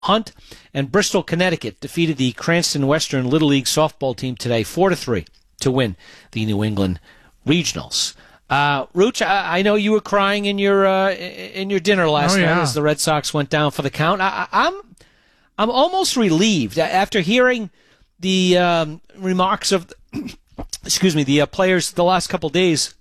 Hunt, and Bristol, Connecticut defeated the Cranston Western Little League softball team today 4-3 to win the New England Regionals. Rooch, I know you were crying in your dinner last night as the Red Sox went down for the count. I'm almost relieved after hearing the remarks of the players the last couple days.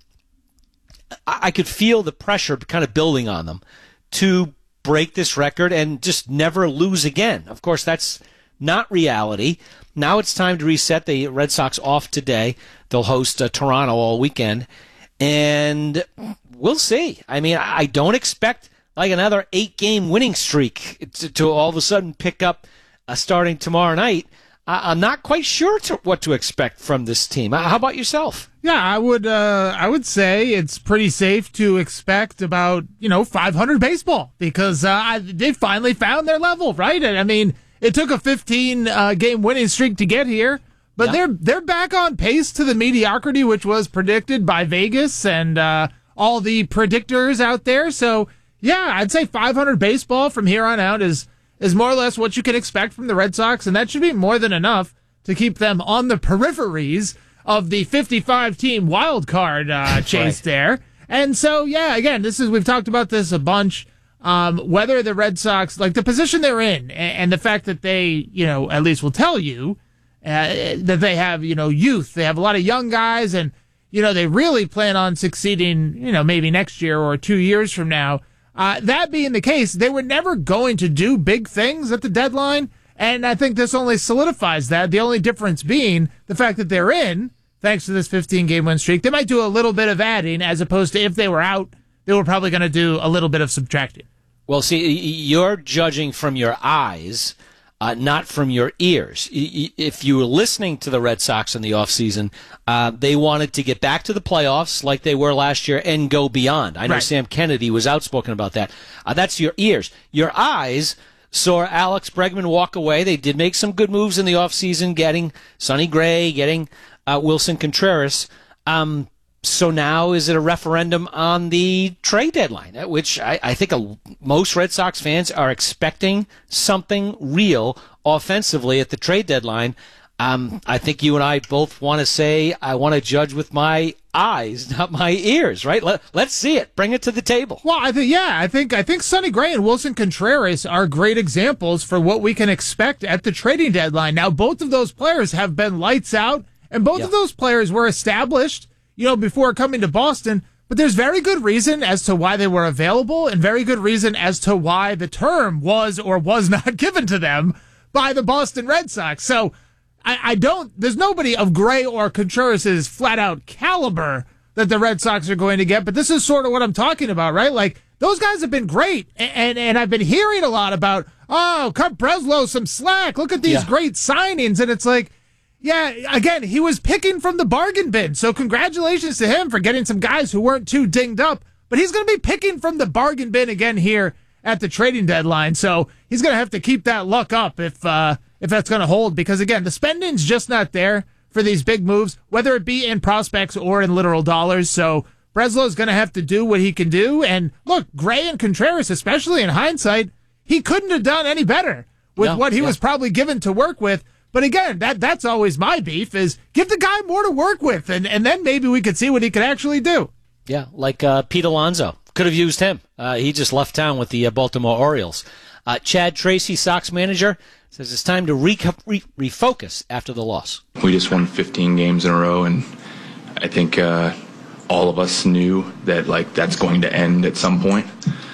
I could feel the pressure kind of building on them to break this record and just never lose again. Of course, that's not reality. Now it's time to reset. The Red Sox off today. They'll host Toronto all weekend. And we'll see. I mean, I don't expect like another 8-game winning streak to all of a sudden pick up starting tomorrow night. I'm not quite sure what to expect from this team. How about yourself? Yeah, I would say it's pretty safe to expect about 500 baseball because they finally found their level, right? I mean, it took a 15-game winning streak to get here. But they're back on pace to the mediocrity which was predicted by Vegas and all the predictors out there. So, yeah, I'd say 500 baseball from here on out is more or less what you can expect from the Red Sox, and that should be more than enough to keep them on the peripheries of the 55-team wild card chase there. And so, yeah, again, we've talked about this a bunch. Whether the Red Sox, like the position they're in, and the fact that they, at least will tell you, that they have, youth. They have a lot of young guys, and, they really plan on succeeding, maybe next year or 2 years from now. That being the case, they were never going to do big things at the deadline, and I think this only solidifies that. The only difference being the fact that they're in, thanks to this 15-game win streak. They might do a little bit of adding, as opposed to if they were out, they were probably going to do a little bit of subtracting. Well, see, you're judging from your eyes, not from your ears. If you were listening to the Red Sox in the offseason, they wanted to get back to the playoffs like they were last year and go beyond. I know Sam Kennedy was outspoken about that. That's your ears. Your eyes saw Alex Bregman walk away. They did make some good moves in the offseason, getting Sonny Gray, getting Wilson Contreras. So now is it a referendum on the trade deadline, which I think most Red Sox fans are expecting something real offensively at the trade deadline. I think you and I both want to say I want to judge with my eyes, not my ears, right? Let's see it. Bring it to the table. Well, I think Sonny Gray and Wilson Contreras are great examples for what we can expect at the trading deadline. Now, both of those players have been lights out, and both of those players were established before coming to Boston, but there's very good reason as to why they were available and very good reason as to why the term was or was not given to them by the Boston Red Sox. So there's nobody of Gray or Contreras' flat out caliber that the Red Sox are going to get, but this is sort of what I'm talking about, right? Like, those guys have been great, and I've been hearing a lot about, cut Breslow some slack, look at these great signings, and it's like, yeah, again, he was picking from the bargain bin. So congratulations to him for getting some guys who weren't too dinged up. But he's going to be picking from the bargain bin again here at the trading deadline. So he's going to have to keep that luck up if that's going to hold. Because, again, the spending's just not there for these big moves, whether it be in prospects or in literal dollars. So Breslow's going to have to do what he can do. And, look, Gray and Contreras, especially in hindsight, he couldn't have done any better with what he was probably given to work with. But again, that's always my beef, is give the guy more to work with, and then maybe we could see what he could actually do. Yeah, like Pete Alonso. Could have used him. He just left town with the Baltimore Orioles. Chad Tracy, Sox manager, says it's time to refocus after the loss. We just won 15 games in a row, and I think all of us knew that that's going to end at some point.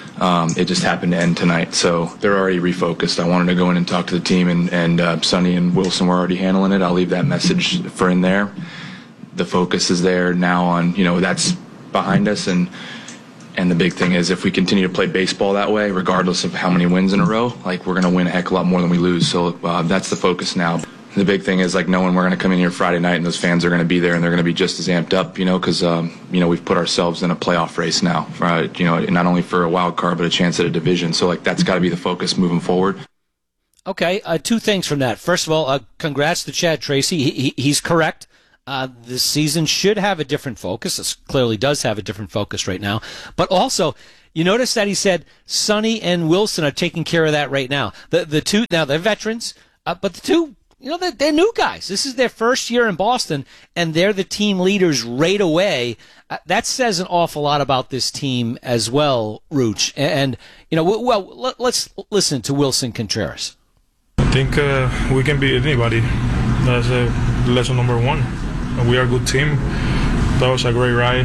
It just happened to end tonight, so they're already refocused. I wanted to go in and talk to the team, and Sonny and Wilson were already handling it. I'll leave that message for in there. The focus is there now on, that's behind us, and the big thing is if we continue to play baseball that way, regardless of how many wins in a row, we're going to win a heck of a lot more than we lose. So that's the focus now. The big thing is knowing we're going to come in here Friday night and those fans are going to be there and they're going to be just as amped up, because we've put ourselves in a playoff race now, not only for a wild card but a chance at a division. So that's got to be the focus moving forward. Okay, two things from that. First of all, congrats to Chad Tracy. He's correct. This season should have a different focus. This clearly does have a different focus right now. But also, you notice that he said Sonny and Wilson are taking care of that right now. The two, now they're veterans, but the two, they're new guys. This is their first year in Boston, and they're the team leaders right away. That says an awful lot about this team as well, Rooch. And let's listen to Wilson Contreras. I think we can beat anybody. That's lesson number one. We are a good team. That was a great ride,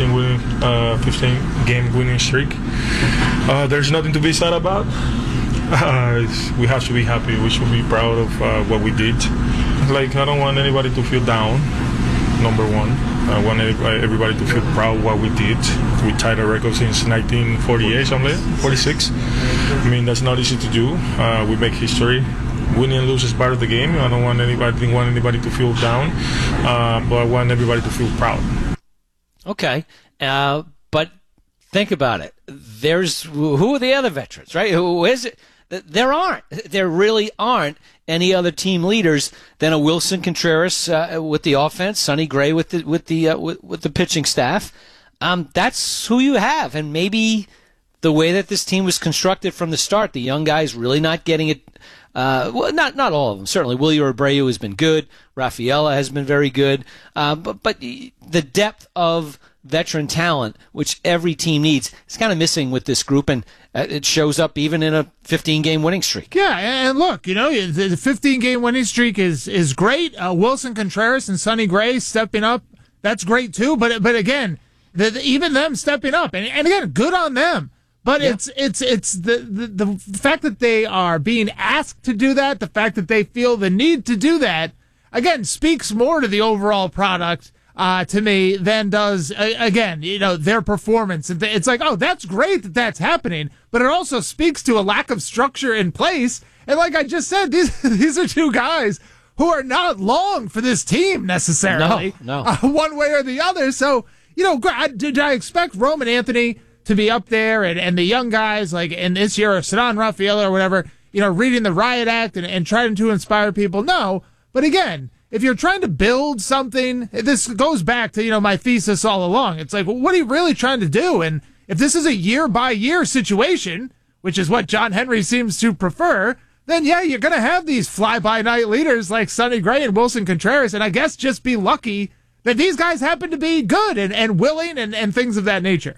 15-game winning streak. There's nothing to be sad about. We have to be happy. We should be proud of what we did. I don't want anybody to feel down, number one. I want everybody to feel proud of what we did. We tied a record since 1948, 46. I mean, that's not easy to do. We make history. Winning and losing is part of the game. I don't want anybody to feel down, but I want everybody to feel proud. Okay, but think about it. Who are the other veterans, right? Who is it? There really aren't any other team leaders than a Wilson Contreras with the offense, Sonny Gray with the pitching staff. That's who you have, and maybe the way that this team was constructed from the start, the young guys really not getting it. Not all of them. Certainly, Willie Abreu has been good. Rafaela has been very good. But the depth of veteran talent, which every team needs, is kind of missing with this group, and it shows up even in a 15-game winning streak. Yeah, and look, the 15-game winning streak is great. Wilson Contreras and Sonny Gray stepping up, that's great too. But again, even them stepping up, and again, good on them. But yeah. it's the fact that they are being asked to do that, the fact that they feel the need to do that, again, speaks more to the overall product to me than does, again, their performance. It's like, oh, that's great that that's happening, but it also speaks to a lack of structure in place. And like I just said, these are two guys who are not long for this team necessarily. No. One way or the other. So, did I expect Roman Anthony to be up there and the young guys like in this year, or Ceddanne Rafaela or whatever, reading the Riot Act and trying to inspire people? No. But again, if you're trying to build something, this goes back to, my thesis all along. It's like, well, what are you really trying to do? And if this is a year-by-year situation, which is what John Henry seems to prefer, then, yeah, you're going to have these fly-by-night leaders like Sonny Gray and Wilson Contreras, and I guess just be lucky that these guys happen to be good and willing and things of that nature.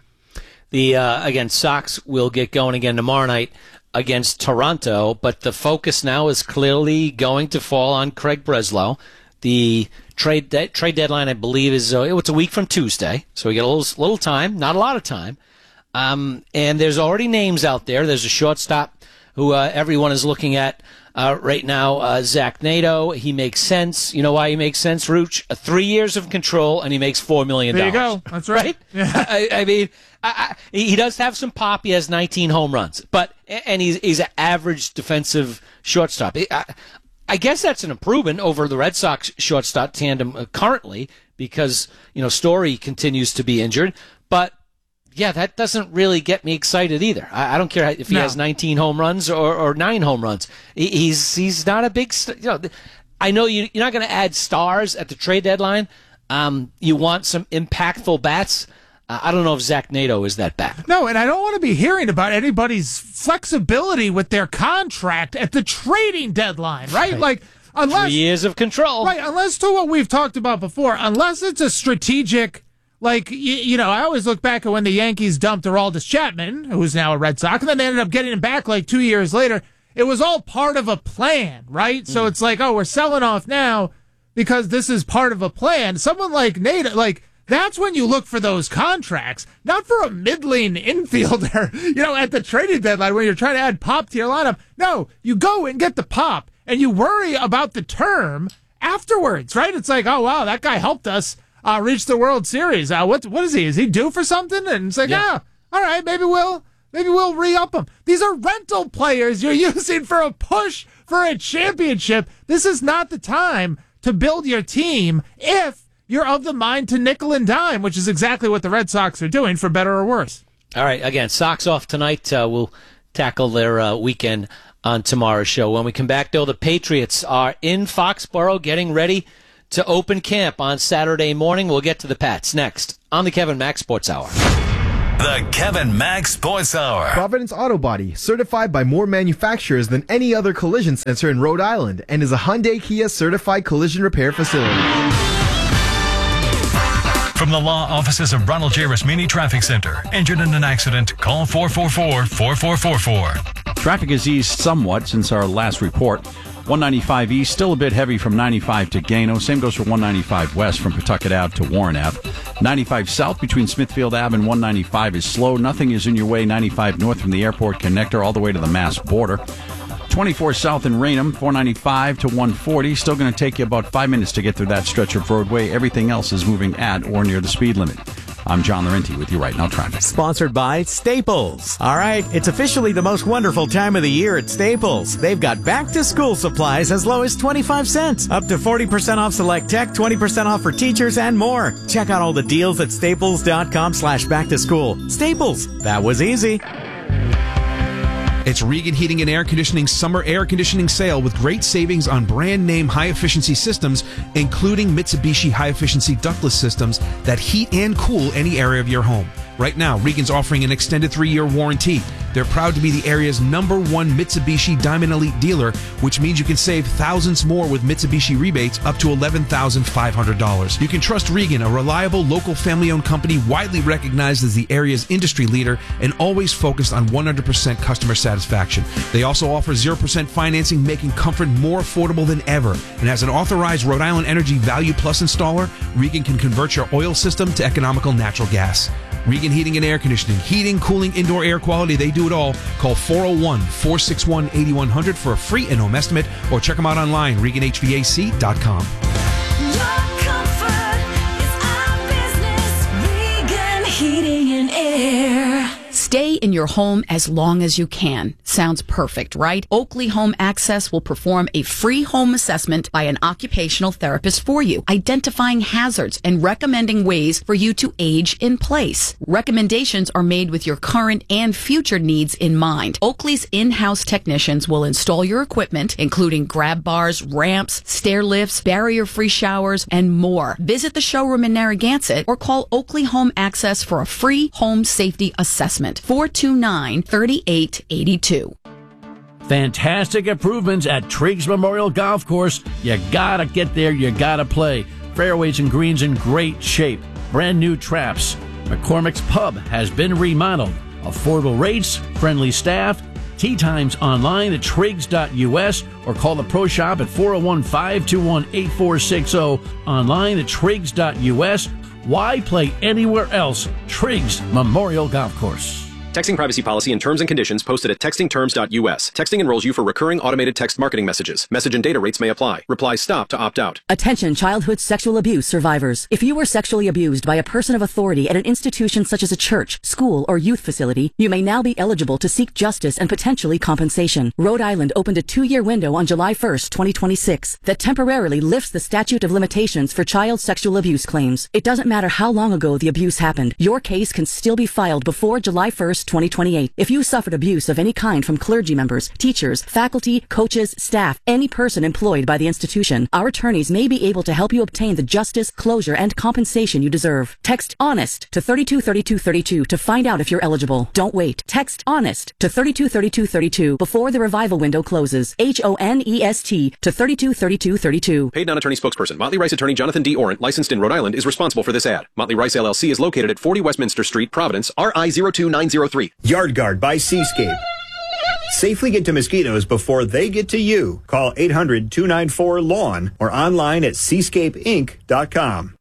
Again, Sox will get going again tomorrow night against Toronto, but the focus now is clearly going to fall on Craig Breslow. The trade deadline, I believe, is it's a week from Tuesday, so we get a little time, not a lot of time. And there's already names out there. There's a shortstop who everyone is looking at right now, Zach Nato. He makes sense. You know why he makes sense, Rooch? 3 years of control, and he makes $4 million. There you go. That's right. Yeah. I mean, he does have some pop. He has 19 home runs, and he's an average defensive shortstop. I guess that's an improvement over the Red Sox shortstop tandem currently because, Story continues to be injured. But, yeah, that doesn't really get me excited either. I don't care if he has 19 home runs or 9 home runs. He's not a big I know you're not going to add stars at the trade deadline. You want some impactful bats. I don't know if Zach Nato is that bat. No, and I don't want to be hearing about anybody's flexibility with their contract at the trading deadline, right? Like, unless 3 years of control. Right, unless to what we've talked about before, unless it's a strategic, like, I always look back at when the Yankees dumped Aroldis Chapman, who's now a Red Sox, and then they ended up getting him back like 2 years later. It was all part of a plan, right? So it's like, oh, we're selling off now because this is part of a plan. Someone like Nato, that's when you look for those contracts, not for a middling infielder, at the trading deadline when you're trying to add pop to your lineup. No, you go and get the pop, and you worry about the term afterwards, right? It's like, oh, wow, that guy helped us reach the World Series. What is he? Is he due for something? And it's like, all right, maybe we'll re-up him. These are rental players you're using for a push for a championship. This is not the time to build your team if you're of the mind to nickel and dime, which is exactly what the Red Sox are doing, for better or worse. All right, again, Sox off tonight. We'll tackle their weekend on tomorrow's show. When we come back, though, the Patriots are in Foxborough getting ready to open camp on Saturday morning. We'll get to the Pats next on the Kevin Mack Sports Hour. The Kevin Mack Sports Hour. Providence Auto Body, certified by more manufacturers than any other collision center in Rhode Island, and is a Hyundai Kia certified collision repair facility. From the law offices of Ronald J. Rasmini Traffic Center. Injured in an accident? Call 444-4444. Traffic has eased somewhat since our last report. 195 East, still a bit heavy from 95 to Gano. Same goes for 195 West from Pawtucket Ave to Warren Ave. 95 South between Smithfield Ave and 195 is slow. Nothing is in your way. 95 North from the airport connector all the way to the Mass border. 24 South in Raynham, 495 to 140. Still going to take you about 5 minutes to get through that stretch of roadway. Everything else is moving at or near the speed limit. I'm John Laurenti with you right now, traffic. Sponsored by Staples. All right, it's officially the most wonderful time of the year at Staples. They've got back-to-school supplies as low as 25 cents. Up to 40% off select tech, 20% off for teachers, and more. Check out all the deals at staples.com/back-to-school. Staples, that was easy. It's Regan Heating and Air Conditioning Summer Air Conditioning Sale with great savings on brand name high-efficiency systems, including Mitsubishi high-efficiency ductless systems that heat and cool any area of your home. Right now, Regan's offering an extended 3-year warranty. They're proud to be the area's #1 Mitsubishi Diamond Elite dealer, which means you can save thousands more with Mitsubishi rebates up to $11,500. You can trust Regan, a reliable local family-owned company widely recognized as the area's industry leader and always focused on 100% customer satisfaction. They also offer 0% financing, making comfort more affordable than ever. And as an authorized Rhode Island Energy Value Plus installer, Regan can convert your oil system to economical natural gas. Regan Heating and Air Conditioning. Heating, cooling, indoor air quality, they do it all. Call 401-461-8100 for a free in-home estimate or check them out online, reganhvac.com. Your comfort is our business. Regan Heating and Air. Stay in your home as long as you can. Sounds perfect, right? Oakley Home Access will perform a free home assessment by an occupational therapist for you, identifying hazards and recommending ways for you to age in place. Recommendations are made with your current and future needs in mind. Oakley's in-house technicians will install your equipment, including grab bars, ramps, stair lifts, barrier-free showers, and more. Visit the showroom in Narragansett or call Oakley Home Access for a free home safety assessment. 429-3882. Fantastic improvements at Triggs Memorial Golf Course. You gotta get there, you gotta play. Fairways and greens in great shape. Brand new traps. McCormick's Pub has been remodeled. Affordable rates, friendly staff. Tee times online at Triggs.us or call the Pro Shop at 401-521-8460. Online at Triggs.us. Why play anywhere else? Triggs Memorial Golf Course. Texting privacy policy and terms and conditions posted at textingterms.us. Texting enrolls you for recurring automated text marketing messages. Message and data rates may apply. Replies stop to opt out. Attention childhood sexual abuse survivors. If you were sexually abused by a person of authority at an institution such as a church, school, or youth facility, you may now be eligible to seek justice and potentially compensation. Rhode Island opened a 2-year window on July 1st, 2026 that temporarily lifts the statute of limitations for child sexual abuse claims. It doesn't matter how long ago the abuse happened. Your case can still be filed before July 1st, 2028. If you suffered abuse of any kind from clergy members, teachers, faculty, coaches, staff, any person employed by the institution, our attorneys may be able to help you obtain the justice, closure, and compensation you deserve. Text HONEST to 323232 to find out if you're eligible. Don't wait. Text HONEST to 323232 before the revival window closes. HONEST to 323232. Paid non-attorney spokesperson. Motley Rice attorney Jonathan D. Orant, licensed in Rhode Island, is responsible for this ad. Motley Rice LLC is located at 40 Westminster Street, Providence, RI 02903. Yard Guard by Seascape. Safely get to mosquitoes before they get to you. Call 800-294-LAWN or online at seascapeinc.com.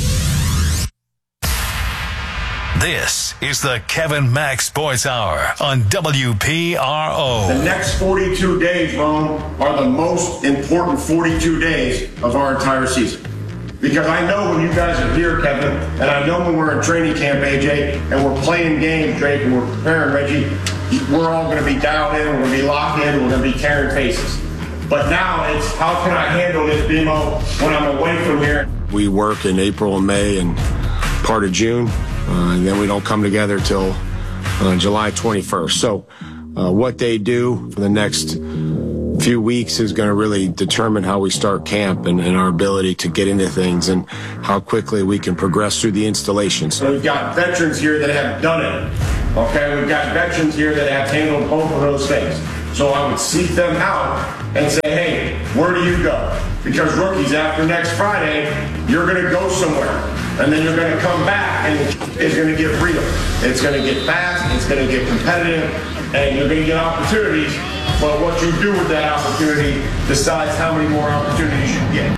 This is the Kevin Mack Sports Hour on WPRO. The next 42 days, Ron, are the most important 42 days of our entire season. Because I know when you guys are here, Kevin, and I know when we're in training camp, AJ, and we're playing games, Drake, and we're preparing, Reggie, we're all going to be dialed in, we're going to be locked in, we're going to be tearing faces. But now it's, how can I handle this, BMO, when I'm away from here? We work in April and May and part of June, and then we don't come together till July 21st. So what they do for the next few weeks is going to really determine how we start camp and our ability to get into things and how quickly we can progress through the installations. So we've got veterans here that have done it. Okay, we've got veterans here that have handled both of those things. So I would seek them out and say, hey, where do you go? Because rookies, after next Friday, you're going to go somewhere. And then you're going to come back and it's going to get real. It's going to get fast, it's going to get competitive, and you're going to get opportunities. But what you do with that opportunity decides how many more opportunities you get.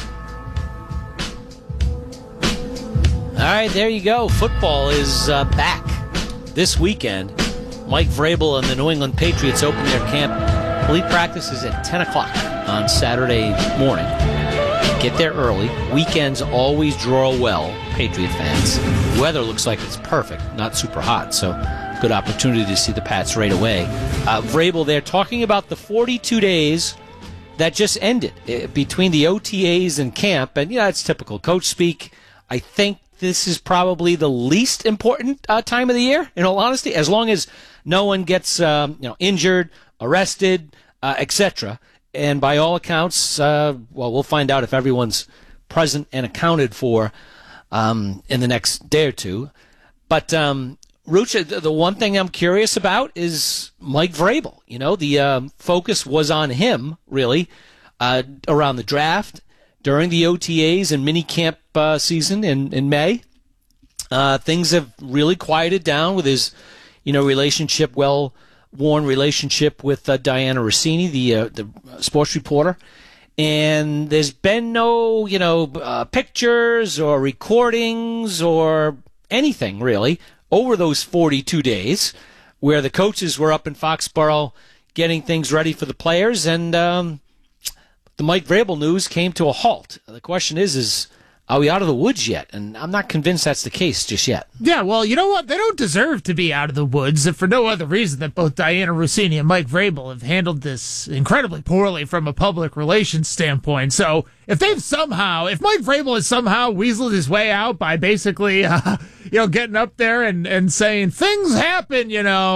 All right, there you go. Football is back this weekend. Mike Vrabel and the New England Patriots open their camp. Elite practice is at 10 o'clock on Saturday morning. Get there early. Weekends always draw well, Patriot fans. Weather looks like it's perfect, not super hot, so good opportunity to see the Pats right away. Vrabel there talking about the 42 days that just ended between the OTAs and camp, and it's typical coach speak. I think this is probably the least important time of the year, in all honesty, as long as no one gets injured, arrested, etc. And by all accounts, we'll find out if everyone's present and accounted for in the next day or two. But Rucha, the one thing I'm curious about is Mike Vrabel. The focus was on him, really, around the draft, during the OTAs and mini camp season in May. Things have really quieted down with his, well-worn relationship with Diana Rossini, the sports reporter. And there's been no, pictures or recordings or anything, really, over those 42 days where the coaches were up in Foxborough getting things ready for the players, and the Mike Vrabel news came to a halt. The question is are we out of the woods yet? And I'm not convinced that's the case just yet. Yeah, well, you know what? They don't deserve to be out of the woods, if for no other reason that both Diana Rossini and Mike Vrabel have handled this incredibly poorly from a public relations standpoint. So if Mike Vrabel has somehow weaseled his way out by basically, getting up there and saying things happen,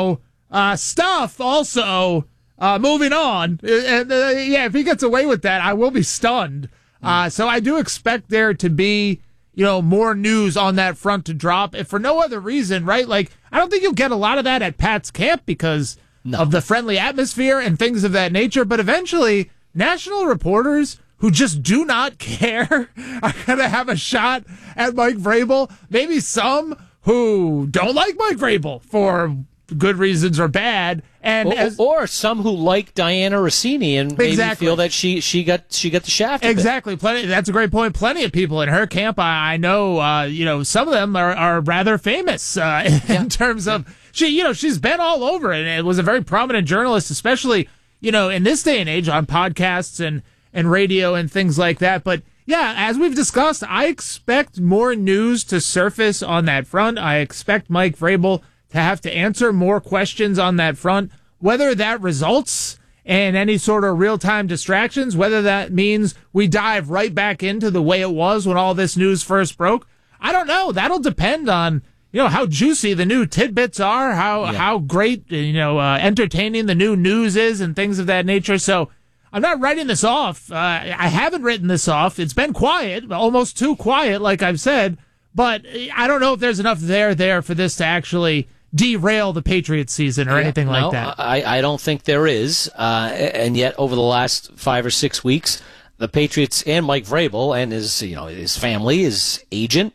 stuff also, moving on. If he gets away with that, I will be stunned. So I do expect there to be, more news on that front to drop. If for no other reason, right? Like, I don't think you'll get a lot of that at Pat's camp because of the friendly atmosphere and things of that nature. But eventually, national reporters who just do not care are going to have a shot at Mike Vrabel. Maybe some who don't like Mike Vrabel for good reasons or bad, and or some who like Diana Rossini and maybe feel that she got the shaft. Exactly. That's a great point. Plenty of people in her camp, I know. Some of them are rather famous in terms of she's been all over and was a very prominent journalist, especially in this day and age on podcasts and radio and things like that. But yeah, as we've discussed, I expect more news to surface on that front. I expect Mike Vrabel to have to answer more questions on that front, whether that results in any sort of real-time distractions, whether that means we dive right back into the way it was when all this news first broke. I don't know. That'll depend on, how juicy the new tidbits are, how great, entertaining the new news is and things of that nature. So I'm not writing this off. I haven't written this off. It's been quiet, almost too quiet, like I've said, but I don't know if there's enough there for this to actually derail the Patriots season or anything like that. I don't think there is. And yet, over the last 5 or 6 weeks, the Patriots and Mike Vrabel and his family, his agent,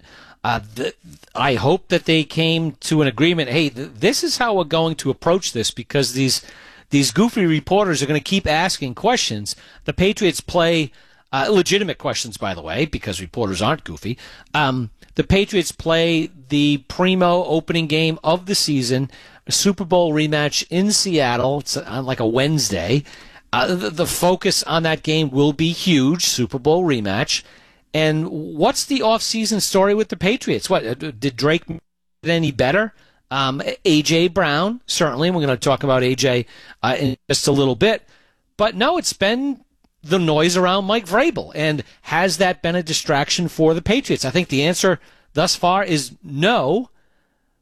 I hope that they came to an agreement. Hey, this is how we're going to approach this because these goofy reporters are going to keep asking questions. The Patriots play legitimate questions, by the way, because reporters aren't goofy. The Patriots play the primo opening game of the season, a Super Bowl rematch in Seattle. It's on like a Wednesday. The focus on that game will be huge, Super Bowl rematch. And what's the offseason story with the Patriots? What did Drake get any better? A.J. Brown, certainly. We're going to talk about A.J. In just a little bit. But no, it's been the noise around Mike Vrabel. And has that been a distraction for the Patriots? I think the answer thus far is no.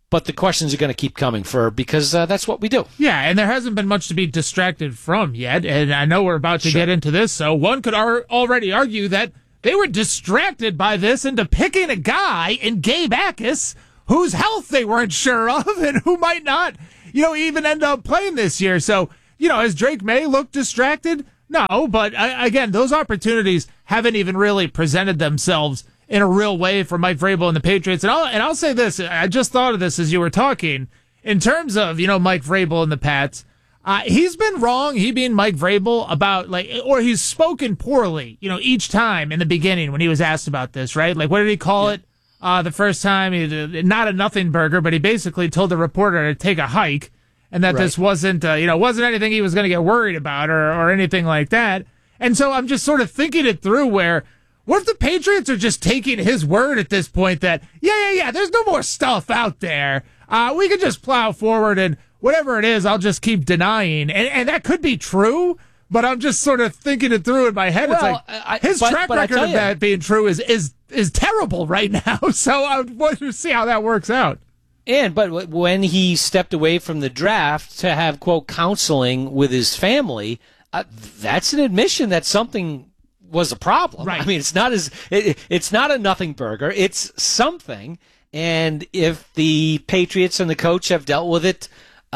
But the questions are going to keep coming because that's what we do. Yeah, and there hasn't been much to be distracted from yet. And I know we're about to get into this, so one could already argue that they were distracted by this into picking a guy in Gabe Akis whose health they weren't sure of and who might not, even end up playing this year. So, has Drake May looked distracted? No, but again, those opportunities haven't even really presented themselves in a real way for Mike Vrabel and the Patriots. And I'll say this, I just thought of this as you were talking, in terms of, Mike Vrabel and the Pats, he's been wrong, he being Mike Vrabel, about, or he's spoken poorly, each time in the beginning when he was asked about this, right? Like, what did he call it the first time? Not a nothing burger, but he basically told the reporter to take a hike, and that this wasn't, wasn't anything he was going to get worried about or anything like that. And so I'm just sort of thinking it through where, what if the Patriots are just taking his word at this point that, there's no more stuff out there. We can just plow forward and whatever it is, I'll just keep denying. And that could be true, but I'm just sort of thinking it through in my head. Well, it's like his track record of that being true is terrible right now. So I want to see how that works out. But when he stepped away from the draft to have, quote, counseling with his family, that's an admission that something was a problem. Right. I mean, it's not a nothing burger. It's something. And if the Patriots and the coach have dealt with it,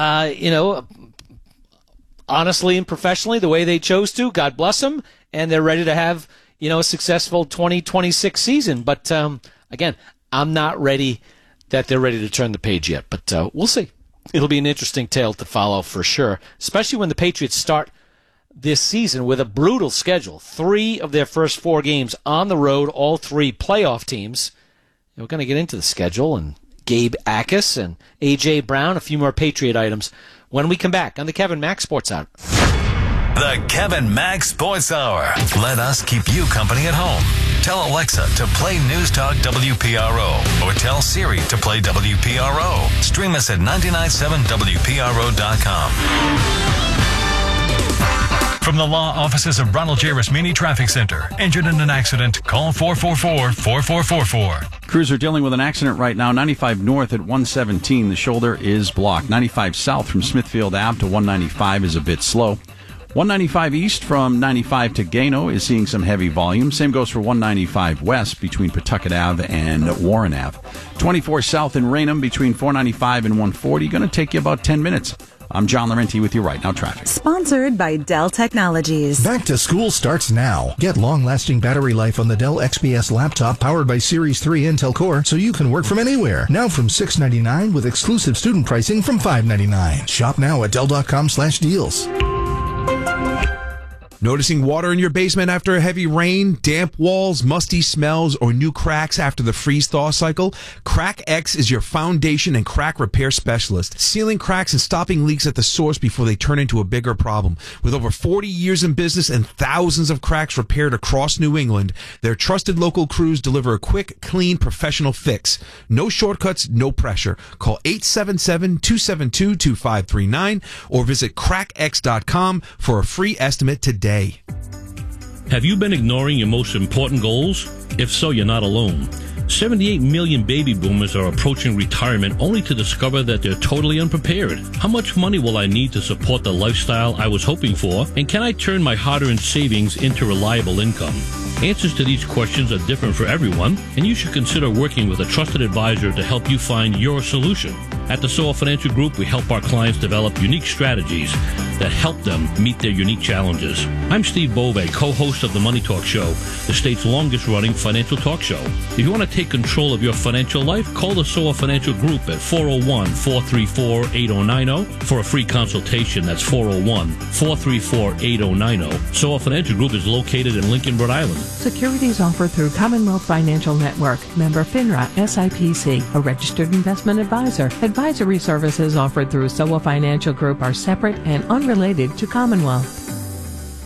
honestly and professionally, the way they chose to, God bless them, and they're ready to have, a successful 2026 season. But again, I'm not ready that they're ready to turn the page yet. But we'll see. It'll be an interesting tale to follow for sure, especially when the Patriots start this season with a brutal schedule. 3 of their first 4 games on the road, all 3 playoff teams. We're going to get into the schedule and Gabe Akis and A.J. Brown, a few more Patriot items when we come back on the Kevin Mack Sports Hour. The Kevin Mack Sports Hour. Let us keep you company at home. Tell Alexa to play News Talk WPRO or tell Siri to play WPRO. Stream us at 997WPRO.com. From the law offices of Ronald J. Rasmini Traffic Center. Injured in an accident? Call 444-4444. Crews are dealing with an accident right now. 95 north at 117. The shoulder is blocked. 95 south from Smithfield Ave to 195 is a bit slow. 195 east from 95 to Gano is seeing some heavy volume. Same goes for 195 west between Pawtucket Ave and Warren Ave. 24 south in Raynham between 495 and 140. Going to take you about 10 minutes. I'm John Laurenti with you right now, traffic. Sponsored by Dell Technologies. Back to school starts now. Get long-lasting battery life on the Dell XPS laptop powered by Series 3 Intel Core so you can work from anywhere. Now from $699 with exclusive student pricing from $599. Shop now at Dell.com/deals. Noticing water in your basement after a heavy rain, damp walls, musty smells, or new cracks after the freeze-thaw cycle? Crack X is your foundation and crack repair specialist, sealing cracks and stopping leaks at the source before they turn into a bigger problem. With over 40 years in business and thousands of cracks repaired across New England, their trusted local crews deliver a quick, clean, professional fix. No shortcuts, no pressure. Call 877-272-2539 or visit crackx.com for a free estimate today. Have you been ignoring your most important goals? If so, you're not alone. 78 million baby boomers are approaching retirement only to discover that they're totally unprepared. How much money will I need to support the lifestyle I was hoping for? And can I turn my hard-earned savings into reliable income? Answers to these questions are different for everyone, and you should consider working with a trusted advisor to help you find your solution. At the Soa Financial Group, we help our clients develop unique strategies that help them meet their unique challenges. I'm Steve Bove, co-host of the Money Talk Show, the state's longest-running financial talk show. If you want to take control of your financial life, call the Soa Financial Group at 401-434-8090 for a free consultation. That's 401-434-8090. Soa Financial Group is located in Lincoln, Rhode Island. Securities offered through Commonwealth Financial Network, member FINRA SIPC, a registered investment advisor. Advisory services offered through SOA Financial Group are separate and unrelated to Commonwealth.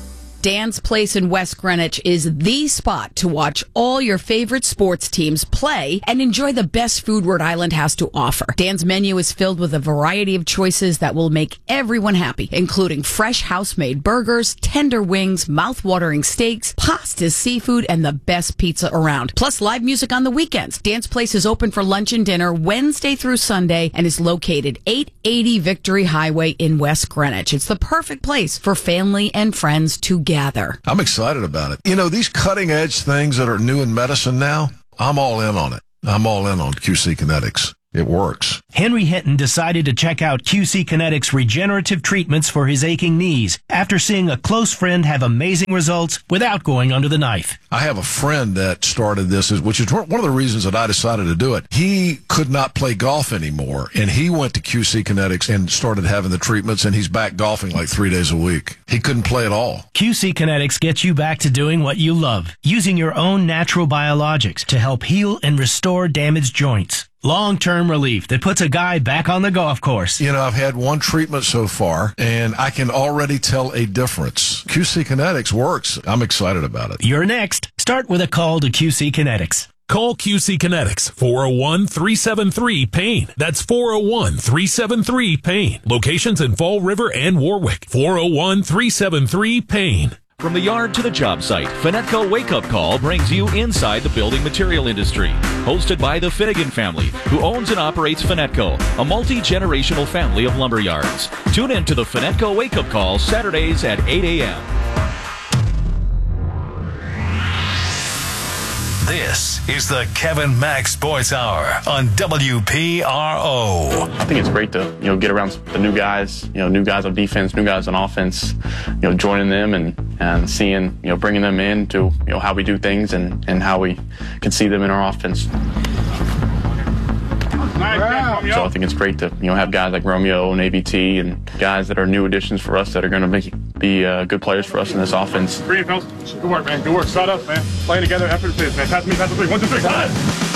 Dan's Place in West Greenwich is the spot to watch all your favorite sports teams play and enjoy the best food Rhode Island has to offer. Dan's menu is filled with a variety of choices that will make everyone happy, including fresh house-made burgers, tender wings, mouth-watering steaks, pastas, seafood, and the best pizza around. Plus live music on the weekends. Dan's Place is open for lunch and dinner Wednesday through Sunday and is located 880 Victory Highway in West Greenwich. It's the perfect place for family and friends to gather. I'm excited about it. You know, these cutting edge things that are new in medicine now, I'm all in on it. I'm all in on QC Kinetics. It works. Henry Hinton decided to check out QC Kinetics regenerative treatments for his aching knees after seeing a close friend have amazing results without going under the knife. I have a friend that started this, which is one of the reasons that I decided to do it. He could not play golf anymore, and he went to QC Kinetics and started having the treatments, and he's back golfing like 3 days a week. He couldn't play at all. QC Kinetics gets you back to doing what you love, using your own natural biologics to help heal and restore damaged joints. Long-term relief that puts a guy back on the golf course. You know, I've had one treatment so far, and I can already tell a difference. QC Kinetics works. I'm excited about it. You're next. Start with a call to QC Kinetics. Call QC Kinetics, 401-373-PAIN. That's 401-373-PAIN. Locations in Fall River and Warwick. 401-373-PAIN. From the yard to the job site, Finetco Wake Up Call brings you inside the building material industry. Hosted by the Finnegan family, who owns and operates Finetco, a multi-generational family of lumber yards. Tune in to the Finetco Wake Up Call Saturdays at 8 a.m. This is the Kevin Mack Sports Hour on WPRO. I think it's great to, get around the new guys, new guys on defense, new guys on offense, joining them and seeing, bringing them in to, how we do things and how we can see them in our offense. So I think it's great to, have guys like Romeo and AVT and guys that are new additions for us that are going to be good players for us in this offense. Good work, man. Good work. Start up, man. Playing together after the pitch, man. Pass me, pass the three. 1, 2, 3. Time.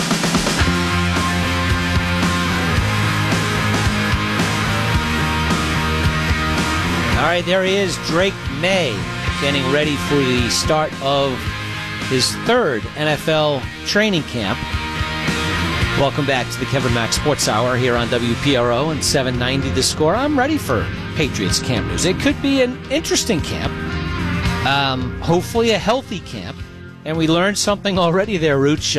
All right, there he is, Drake May, getting ready for the start of his third NFL training camp. Welcome back to the Kevin Mack Sports Hour here on WPRO and 790 The Score. I'm ready for Patriots camp news. It could be an interesting camp, hopefully a healthy camp. And we learned something already there, Rooch.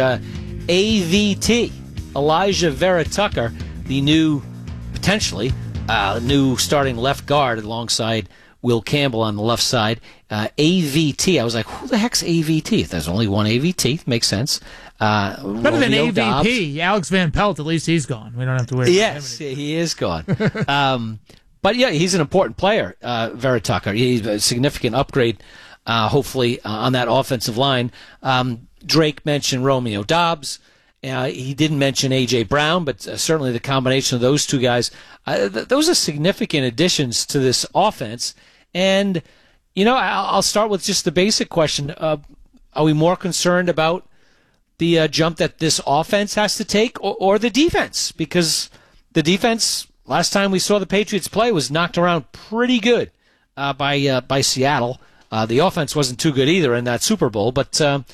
AVT, Elijah Vera Tucker, the new, potentially, new starting left guard alongside Will Campbell on the left side. AVT, I was like, who the heck's AVT? If there's only one AVT, makes sense. Better than AVP. Dobbs. Alex Van Pelt, at least he's gone. We don't have to worry about him. Yes, he is gone. But yeah, he's an important player, Vera Tucker. He's a significant upgrade, hopefully, on that offensive line. Drake mentioned Romeo Dobbs. He didn't mention A.J. Brown, but certainly the combination of those two guys, those are significant additions to this offense. And, I'll start with just the basic question. Are we more concerned about the jump that this offense has to take or the defense? Because the defense, last time we saw the Patriots play, was knocked around pretty good by Seattle. The offense wasn't too good either in that Super Bowl, but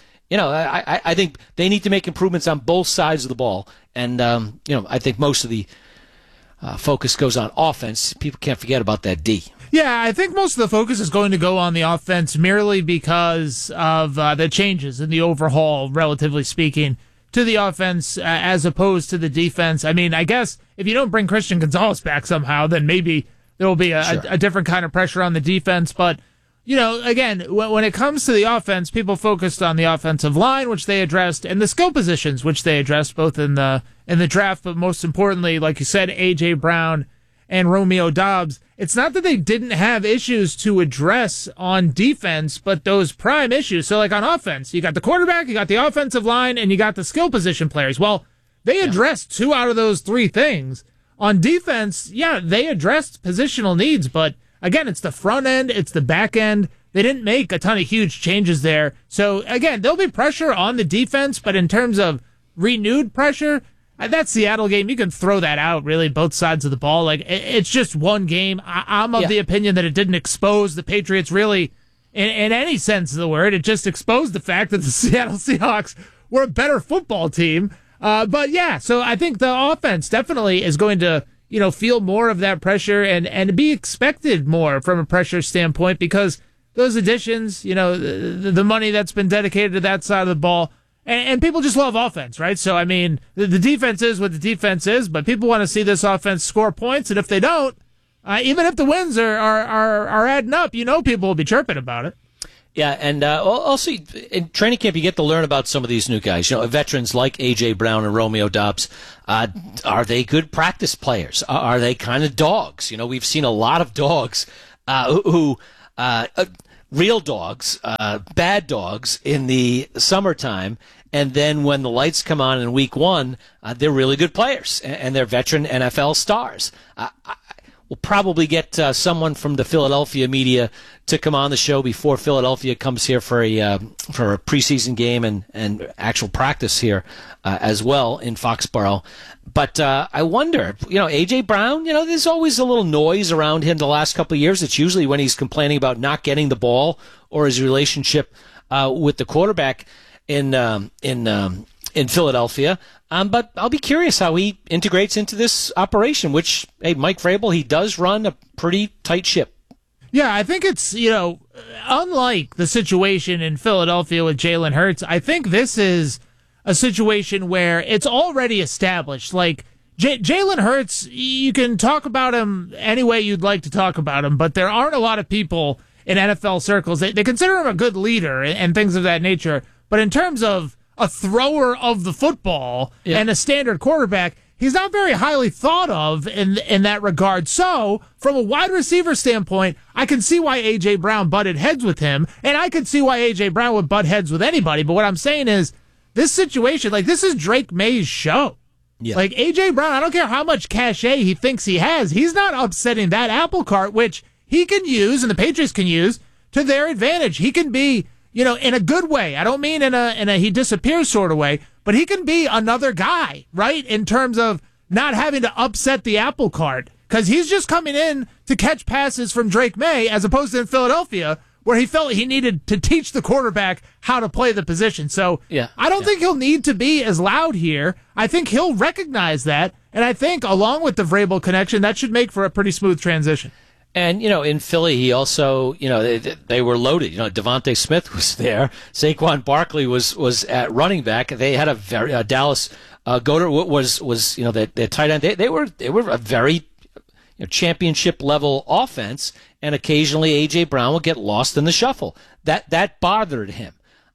I think they need to make improvements on both sides of the ball. And, I think most of the focus goes on offense. People can't forget about that D. Yeah, I think most of the focus is going to go on the offense merely because of the changes in the overhaul, relatively speaking, to the offense as opposed to the defense. I mean, I guess if you don't bring Christian Gonzalez back somehow, then maybe there will be a different kind of pressure on the defense. But, again, when it comes to the offense, people focused on the offensive line, which they addressed, and the skill positions, which they addressed both in the draft, but most importantly, like you said, A.J. Brown and Romeo Dobbs. It's not that they didn't have issues to address on defense, but those prime issues. So like on offense, you got the quarterback, you got the offensive line, and you got the skill position players. Well, they addressed 2 out of those 3 things. On defense, yeah, they addressed positional needs, but again, it's the front end, it's the back end. They didn't make a ton of huge changes there. So again, there'll be pressure on the defense, but in terms of renewed pressure, that Seattle game, you can throw that out, really, both sides of the ball. Like, it's just one game. I'm of the opinion that it didn't expose the Patriots really in any sense of the word. It just exposed the fact that the Seattle Seahawks were a better football team. But yeah, so I think the offense definitely is going to, feel more of that pressure and be expected more from a pressure standpoint because those additions, the money that's been dedicated to that side of the ball, and people just love offense, right? So, I mean, the defense is what the defense is, but people want to see this offense score points, and if they don't, even if the wins are adding up, people will be chirping about it. Yeah, and also in training camp, you get to learn about some of these new guys. Veterans like A.J. Brown and Romeo Doubs. Are they good practice players? Are they kind of dogs? We've seen a lot of dogs who real dogs, bad dogs in the summertime, and then when the lights come on in week one, they're really good players, and they're veteran NFL stars. We'll probably get someone from the Philadelphia media to come on the show before Philadelphia comes here for a preseason game and actual practice here as well in Foxborough. But I wonder, A.J. Brown, there's always a little noise around him the last couple of years. It's usually when he's complaining about not getting the ball or his relationship with the quarterback in Philadelphia. But I'll be curious how he integrates into this operation, which, hey, Mike Vrabel, he does run a pretty tight ship. Yeah, I think it's, unlike the situation in Philadelphia with Jalen Hurts, I think this is a situation where it's already established. Like, Jalen Hurts, you can talk about him any way you'd like to talk about him, but there aren't a lot of people in NFL circles. They consider him a good leader and things of that nature. But in terms of a thrower of the football and a standard quarterback, he's not very highly thought of in that regard. So, from a wide receiver standpoint, I can see why A.J. Brown butted heads with him, and I can see why A.J. Brown would butt heads with anybody. But what I'm saying is, this situation, this is Drake May's show. Yeah. A.J. Brown, I don't care how much cachet he thinks he has, he's not upsetting that apple cart, which he can use, and the Patriots can use, to their advantage. He can be, in a good way. I don't mean in a he disappears sort of way, but he can be another guy, right? In terms of not having to upset the apple cart, because he's just coming in to catch passes from Drake May, as opposed to in Philadelphia, where he felt he needed to teach the quarterback how to play the position. So I don't think he'll need to be as loud here. I think he'll recognize that, and I think along with the Vrabel connection, that should make for a pretty smooth transition. And, in Philly, he also, they were loaded. Devontae Smith was there. Saquon Barkley was at running back. They had a very, Dallas Goedert was their tight end. They were a very championship level offense, and occasionally A.J. Brown would get lost in the shuffle. That bothered him.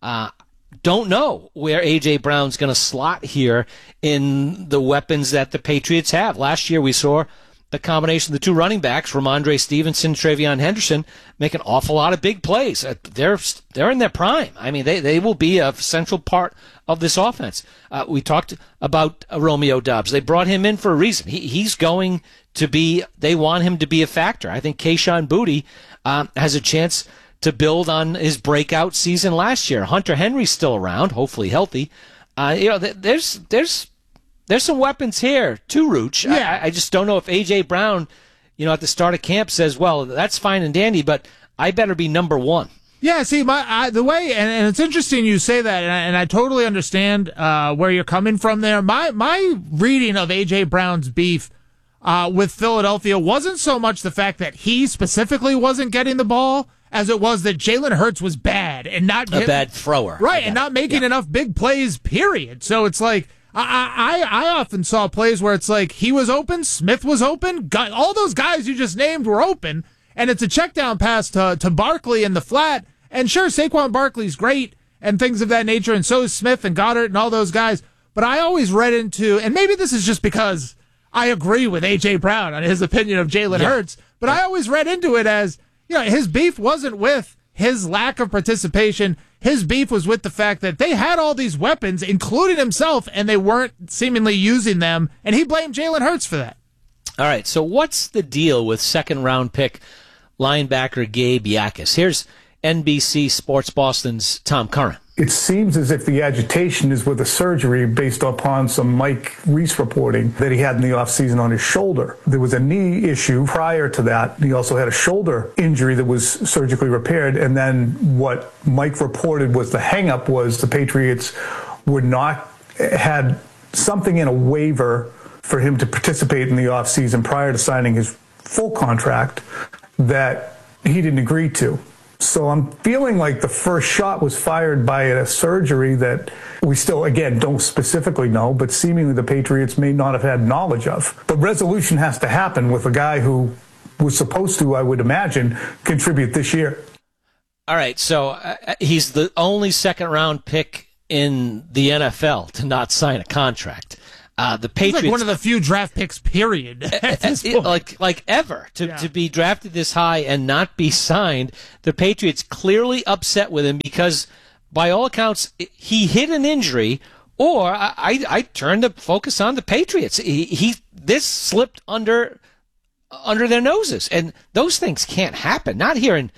Don't know where A.J. Brown's going to slot here in the weapons that the Patriots have. Last year we saw the combination of the two running backs, Ramondre Stevenson, Travion Henderson, make an awful lot of big plays. They're in their prime. I mean, they will be a central part of this offense. We talked about Romeo Doubs. They brought him in for a reason. He's going to be, they want him to be a factor. I think Kayshon Boutte has a chance to build on his breakout season last year. Hunter Henry's still around, hopefully healthy. There's some weapons here too, Rooch. Yeah. I just don't know if A.J. Brown, at the start of camp says, well, that's fine and dandy, but I better be number one. Yeah, see, the way, and it's interesting you say that, and I totally understand where you're coming from there. My reading of A.J. Brown's beef with Philadelphia wasn't so much the fact that he specifically wasn't getting the ball as it was that Jalen Hurts was bad and not a bad thrower. Right, and not making enough big plays, period. So it's like, I often saw plays where it's like he was open, Smith was open, all those guys you just named were open, and it's a check down pass to Barkley in the flat. And sure, Saquon Barkley's great and things of that nature, and so is Smith and Goddard and all those guys. But I always read into, and maybe this is just because I agree with A.J. Brown on his opinion of Jalen Hurts, but I always read into it as, his beef wasn't with his lack of participation. His beef was with the fact that they had all these weapons, including himself, and they weren't seemingly using them, and he blamed Jalen Hurts for that. All right, so what's the deal with second-round pick linebacker Gabe Jacas? Here's NBC Sports Boston's Tom Curran. It seems as if the agitation is with a surgery based upon some Mike Reese reporting that he had in the offseason on his shoulder. There was a knee issue prior to that. He also had a shoulder injury that was surgically repaired. And then what Mike reported was the hang-up was the Patriots had something in a waiver for him to participate in the offseason prior to signing his full contract that he didn't agree to. So I'm feeling like the first shot was fired by a surgery that we still, again, don't specifically know, but seemingly the Patriots may not have had knowledge of. But resolution has to happen with a guy who was supposed to, I would imagine, contribute this year. All right, so he's the only second-round pick in the NFL to not sign a contract. The Patriots, he's like one of the few draft picks, period. like ever to be drafted this high and not be signed. The Patriots clearly upset with him because, by all accounts, he hid an injury. Or I turned the focus on the Patriots. This slipped under their noses, and those things can't happen. Not here in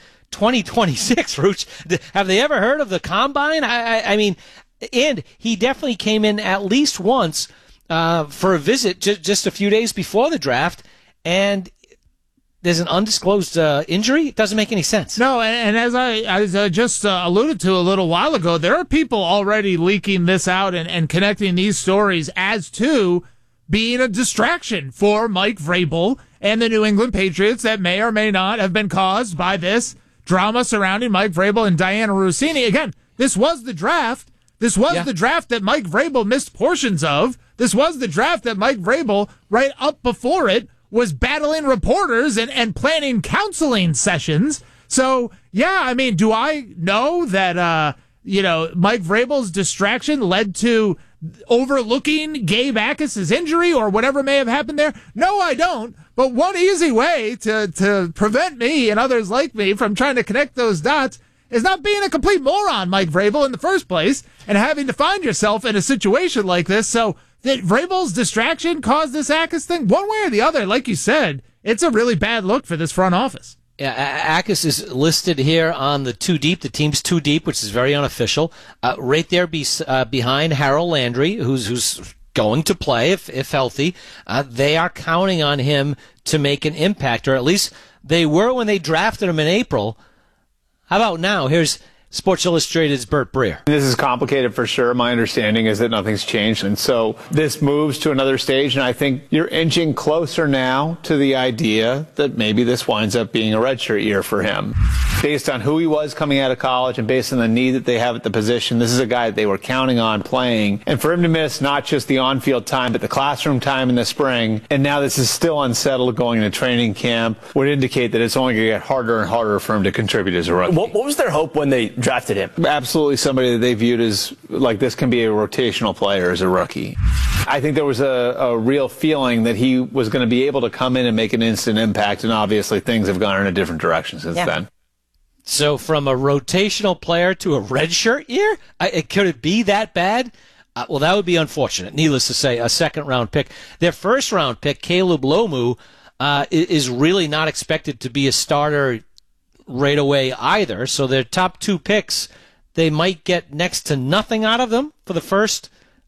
2026, Rooch. Have they ever heard of the Combine? I mean, and he definitely came in at least once for a visit just a few days before the draft, and there's an undisclosed injury. It doesn't make any sense. No, and as I just alluded to a little while ago, there are people already leaking this out and connecting these stories as to being a distraction for Mike Vrabel and the New England Patriots that may or may not have been caused by this drama surrounding Mike Vrabel and Diana Russini. Again, this was the draft. This was the draft that Mike Vrabel missed portions of. This was the draft that Mike Vrabel, right up before it, was battling reporters and planning counseling sessions. So, yeah, I mean, do I know that, Mike Vrabel's distraction led to overlooking Gabe Akis' injury or whatever may have happened there? No, I don't. But one easy way to prevent me and others like me from trying to connect those dots is not being a complete moron, Mike Vrabel, in the first place, and having to find yourself in a situation like this. So that Vrabel's distraction caused this Akis thing, one way or the other, like you said, it's a really bad look for this front office. Yeah, Akis is listed here on the two deep, the team's two deep, which is very unofficial. Right there behind Harold Landry, who's going to play if healthy. They are counting on him to make an impact, or at least they were when they drafted him in April. How about now? Here's Sports Illustrated's Bert Breer. This is complicated for sure. My understanding is that nothing's changed. And so this moves to another stage. And I think you're inching closer now to the idea that maybe this winds up being a redshirt year for him. Based on who he was coming out of college and based on the need that they have at the position, this is a guy that they were counting on playing. And for him to miss not just the on-field time, but the classroom time in the spring, and now this is still unsettled going into training camp, would indicate that it's only going to get harder and harder for him to contribute as a rookie. What was their hope when they drafted him? Absolutely somebody that they viewed as, like, this can be a rotational player as a rookie. I think there was a real feeling that he was going to be able to come in and make an instant impact, and obviously things have gone in a different direction since then. So from a rotational player to a redshirt year? Could it be that bad? Well, that would be unfortunate. Needless to say, a second-round pick. Their first-round pick, Caleb Lomu, is really not expected to be a starter right away either. So their top two picks, they might get next to nothing out of them for the first,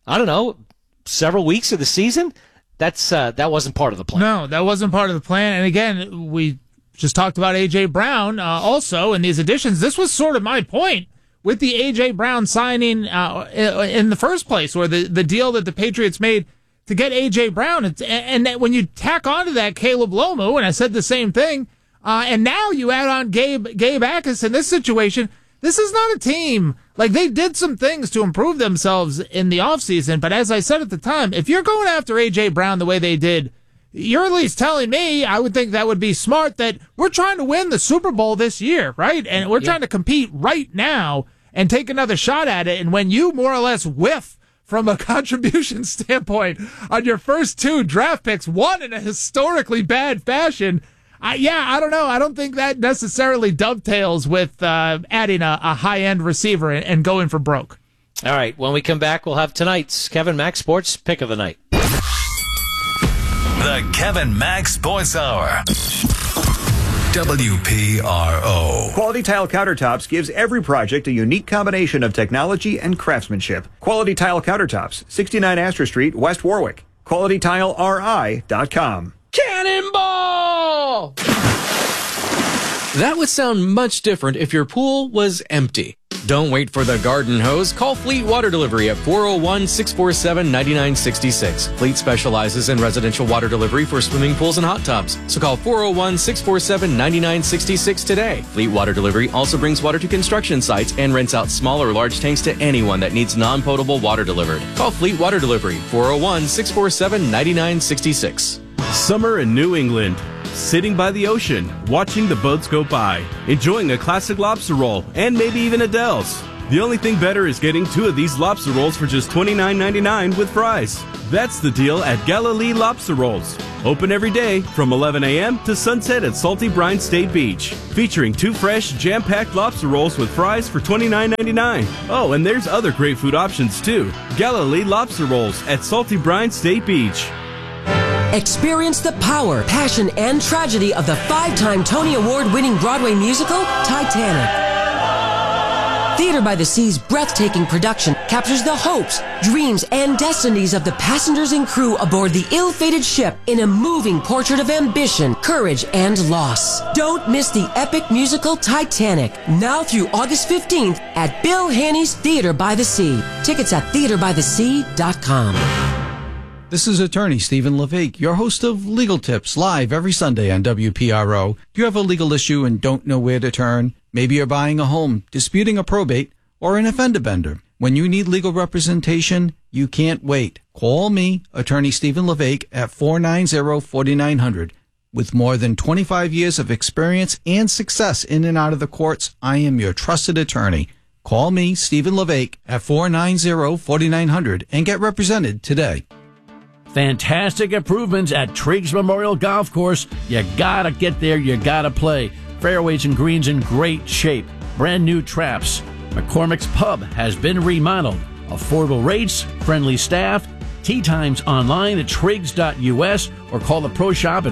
several weeks of the season. That wasn't part of the plan. No, that wasn't part of the plan. And again, we just talked about A.J. Brown also in these additions. This was sort of my point with the A.J. Brown signing in the first place, or the deal that the Patriots made to get A.J. Brown. And when you tack onto that Caleb Lomu, and I said the same thing, and now you add on Gabe Akis in this situation, this is not a team. Like, they did some things to improve themselves in the offseason, but as I said at the time, if you're going after A.J. Brown the way they did, you're at least telling me, I would think that would be smart, that we're trying to win the Super Bowl this year, right? And we're trying to compete right now and take another shot at it. And when you more or less whiff from a contribution standpoint on your first two draft picks, one in a historically bad fashion, I don't know. I don't think that necessarily dovetails with adding a high-end receiver and going for broke. All right. When we come back, we'll have tonight's Kevin Mack Sports Pick of the Night. The Kevin Mack Sports Hour. WPRO. Quality Tile Countertops gives every project a unique combination of technology and craftsmanship. Quality Tile Countertops, 69 Astor Street, West Warwick. QualityTileRI.com. Cannonball! That would sound much different if your pool was empty. Don't wait for the garden hose. Call Fleet Water Delivery at 401-647-9966. Fleet specializes in residential water delivery for swimming pools and hot tubs. So call 401-647-9966 today. Fleet Water Delivery also brings water to construction sites and rents out small or large tanks to anyone that needs non-potable water delivered. Call Fleet Water Delivery, 401-647-9966. Summer in New England. Sitting by the ocean, watching the boats go by, enjoying a classic lobster roll, and maybe even Adele's. The only thing better is getting 2 of these lobster rolls for just $29.99 with fries. That's the deal at Galilee Lobster Rolls. Open every day from 11 a.m. to sunset at Salty Brine State Beach. Featuring 2 fresh, jam-packed lobster rolls with fries for $29.99. Oh, and there's other great food options too. Galilee Lobster Rolls at Salty Brine State Beach. Experience the power, passion, and tragedy of the 5-time Tony Award-winning Broadway musical, Titanic. Theater by the Sea's breathtaking production captures the hopes, dreams, and destinies of the passengers and crew aboard the ill-fated ship in a moving portrait of ambition, courage, and loss. Don't miss the epic musical Titanic, now through August 15th at Bill Haney's Theater by the Sea. Tickets at theaterbythesea.com. This is attorney Stephen LeVake, your host of Legal Tips, live every Sunday on WPRO. If you have a legal issue and don't know where to turn, maybe you're buying a home, disputing a probate, or an offender bender. When you need legal representation, you can't wait. Call me, attorney Stephen LeVake, at 490-4900. With more than 25 years of experience and success in and out of the courts, I am your trusted attorney. Call me, Stephen LeVake, at 490-4900 and get represented today. Fantastic improvements at Triggs Memorial Golf Course. You gotta get there, you gotta play. Fairways and greens in great shape. Brand new traps. McCormick's Pub has been remodeled. Affordable rates, friendly staff. Tee times online at Triggs.us or call the Pro Shop at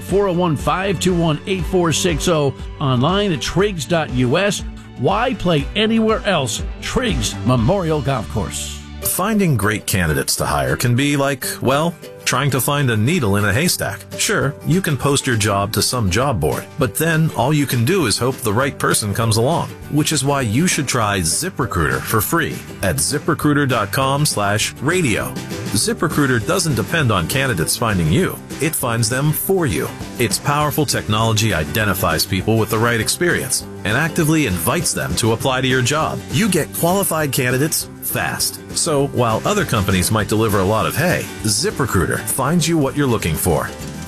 401-521-8460. Online at Triggs.us. Why play anywhere else? Triggs Memorial Golf Course. Finding great candidates to hire can be like, well, trying to find a needle in a haystack. Sure, you can post your job to some job board, but then all you can do is hope the right person comes along, which is why you should try ZipRecruiter for free at ZipRecruiter.com/radio. ZipRecruiter doesn't depend on candidates finding you. It finds them for you. Its powerful technology identifies people with the right experience and actively invites them to apply to your job. You get qualified candidates fast. So while other companies might deliver a lot of hay, ZipRecruiter finds you what you're looking for.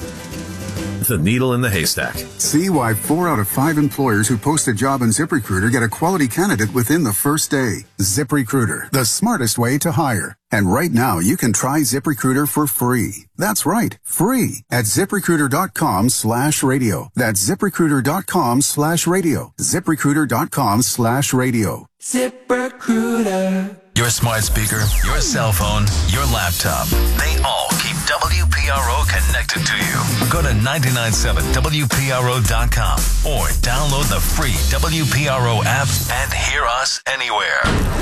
The needle in the haystack. See why 4 out of 5 employers who post a job on ZipRecruiter get a quality candidate within the first day. ZipRecruiter, the smartest way to hire. And right now, you can try ZipRecruiter for free. That's right, free at ZipRecruiter.com/radio. That's ZipRecruiter.com/radio. ZipRecruiter.com/radio. ZipRecruiter. Your smart speaker, your cell phone, your laptop. They all keep WPRO connected to you. Go to 997WPRO.com or download the free WPRO app and hear us anywhere.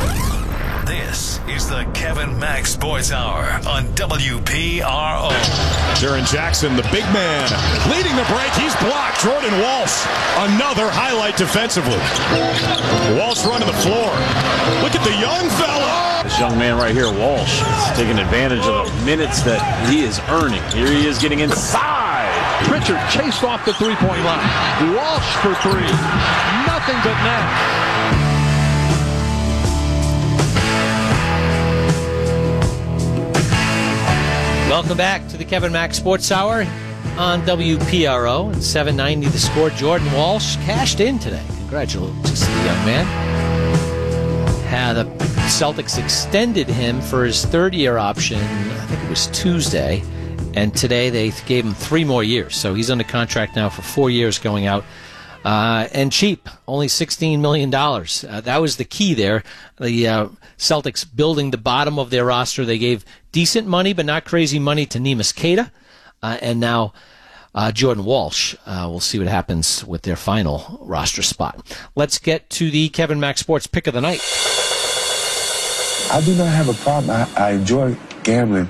This is the Kevin Mack Sports Hour on WPRO. Jaren Jackson, the big man, leading the break. He's blocked. Jordan Walsh, another highlight defensively. Walsh running the floor. Look at the young fella. This young man right here, Walsh, is taking advantage of the minutes that he is earning. Here he is getting inside. Pritchard chased off the three-point line. Walsh for 3. Nothing but net. Welcome back to the Kevin Mack Sports Hour on WPRO and 790 The Score. Jordan Walsh cashed in today. Congratulations to the young man. The Celtics extended him for his third-year option, I think it was Tuesday, and today they gave him 3 more years. So he's under contract now for 4 years going out. And cheap, only $16 million. That was the key there. The Celtics building the bottom of their roster. They gave decent money, but not crazy money to Neemias Queta. And now Jordan Walsh. We'll see what happens with their final roster spot. Let's get to the Kevin Mack Sports Pick of the Night. I do not have a problem. I enjoy gambling.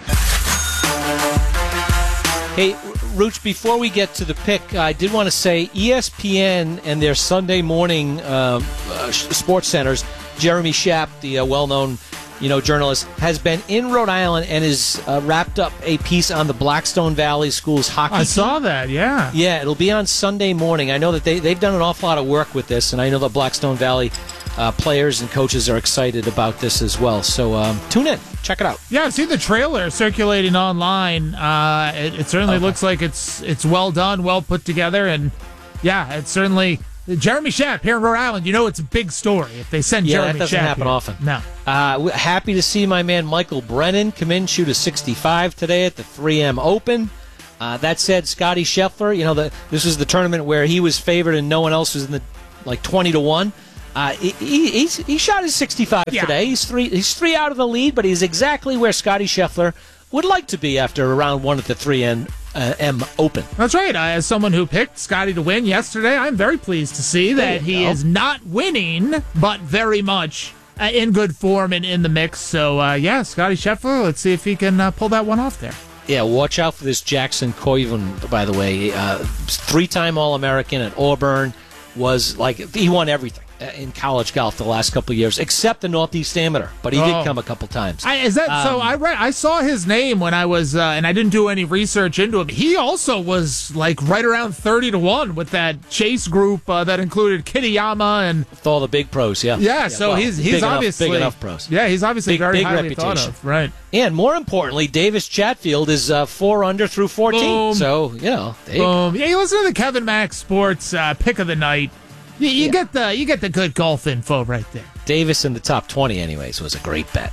Hey, Rooch, before we get to the pick, I did want to say ESPN and their Sunday morning sports centers, Jeremy Schaap, the well-known journalist, has been in Rhode Island and has wrapped up a piece on the Blackstone Valley Schools hockey team. Saw that, yeah. Yeah, it'll be on Sunday morning. I know that they've done an awful lot of work with this, and I know the Blackstone Valley players and coaches are excited about this as well. So tune in. Check it out. Yeah, I've seen the trailer circulating online. It certainly looks like it's well done, well put together, and yeah, it's certainly Jeremy Schaap here in Rhode Island. It's a big story if they send Jeremy Schaap. Yeah, that doesn't happen often. No. Happy to see my man Michael Brennan come in, shoot a 65 today at the 3M Open. That said, Scotty Scheffler, this was the tournament where he was favored and no one else was in the 20-1. He shot his 65 today. He's three out of the lead, but he's exactly where Scotty Scheffler would like to be after round one at the 3M Open. That's right. As someone who picked Scotty to win yesterday, I'm very pleased to see that he is not winning, but very much in good form and in the mix. So, Scotty Scheffler, let's see if he can pull that one off there. Yeah, watch out for this Jackson Koivu, by the way. Three-time All-American at Auburn. He won everything in college golf the last couple of years, except the Northeast Amateur, but he did come a couple times. I saw his name when I was, and I didn't do any research into him. He also was right around 30-1 with that Chase group that included Kitayama and with all the big pros. Yeah. Yeah. So he's obviously big enough pros. Yeah, he's obviously very highly reputation. thought of. Right. And more importantly, Davis Chatfield is 4 under through 14. Boom. So there you go. Yeah, you listen to the Kevin Mack Sports Pick of the Night. You get the good golf info right there. Davis in the top 20, anyways, was a great bet.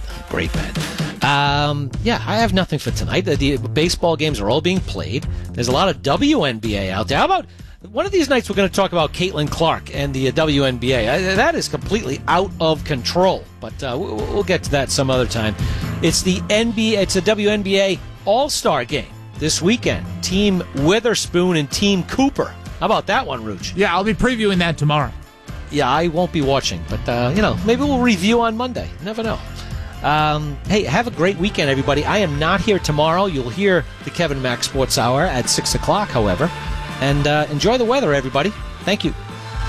I have nothing for tonight. The baseball games are all being played. There's a lot of WNBA out there. How about one of these nights we're going to talk about Caitlin Clark and the WNBA. That is completely out of control, but we'll get to that some other time. It's the NBA. It's a WNBA All-Star game this weekend. Team Witherspoon and Team Cooper. How about that one, Rooch? Yeah, I'll be previewing that tomorrow. Yeah, I won't be watching, but, maybe we'll review on Monday. Never know. Hey, have a great weekend, everybody. I am not here tomorrow. You'll hear the Kevin Mack Sports Hour at 6 o'clock, however. And enjoy the weather, everybody. Thank you.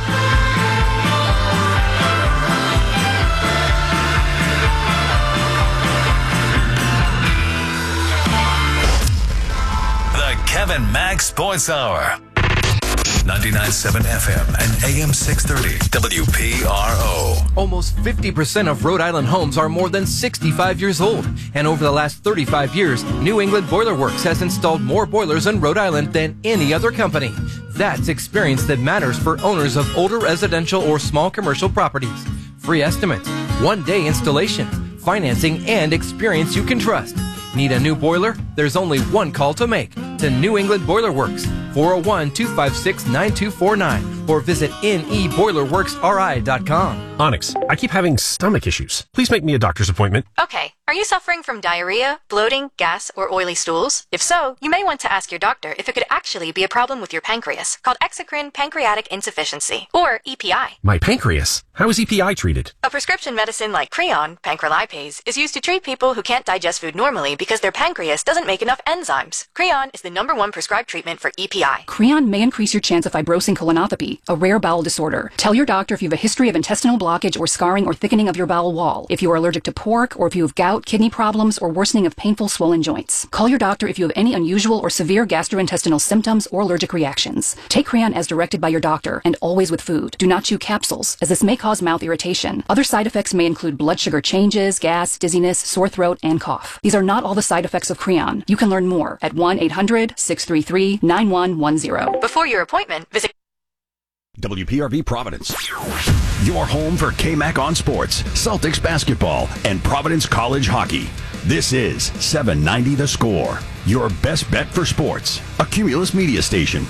The Kevin Mack Sports Hour. 99.7 FM and AM 630 WPRO. Almost 50% of Rhode Island homes are more than 65 years old. And over the last 35 years, New England Boiler Works has installed more boilers in Rhode Island than any other company. That's experience that matters for owners of older residential or small commercial properties. Free estimates, one-day installation, financing, and experience you can trust. Need a new boiler? There's only one call to make. To New England Boiler Works, 401-256-9249, or visit neboilerworksri.com. Onyx, I keep having stomach issues. Please make me a doctor's appointment. Okay, are you suffering from diarrhea, bloating, gas, or oily stools? If so, you may want to ask your doctor if it could actually be a problem with your pancreas, called exocrine pancreatic insufficiency, or EPI. My pancreas? How is EPI treated? A prescription medicine like Creon, pancrelipase, is used to treat people who can't digest food normally because their pancreas doesn't make enough enzymes. Creon is the #1 prescribed treatment for EPI. Creon may increase your chance of fibrosing colonopathy, a rare bowel disorder. Tell your doctor if you have a history of intestinal blockage or scarring or thickening of your bowel wall, if you are allergic to pork, or if you have gout, kidney problems, or worsening of painful swollen joints. Call your doctor if you have any unusual or severe gastrointestinal symptoms or allergic reactions. Take Creon as directed by your doctor, and always with food. Do not chew capsules, as this may cause mouth irritation. Other side effects may include blood sugar changes, gas, dizziness, sore throat, and cough. These are not all the side effects of Creon. You can learn more at 1-800-633-9110. Before your appointment, visit WPRV Providence. Your home for K-Mac on sports, Celtics basketball, and Providence College hockey. This is 790 The Score, your best bet for sports. A Cumulus Media station.